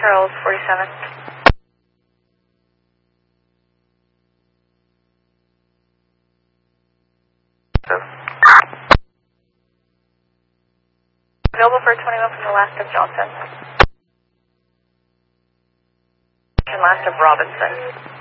Charles 47. Available for 21 from the last of Johnson. And last of Robinson.